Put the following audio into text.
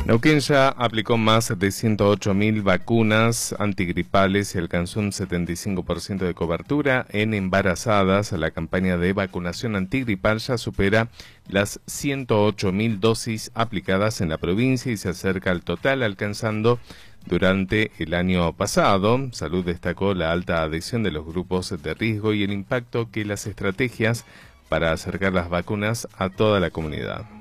Neuquén ya aplicó más de 108.000 vacunas antigripales y alcanzó un 75% de cobertura en embarazadas. La campaña de vacunación antigripal ya supera las 108.000 dosis aplicadas en la provincia y se acerca al total, alcanzando durante el año pasado. Salud destacó la alta adhesión de los grupos de riesgo y el impacto que las estrategias para acercar las vacunas a toda la comunidad.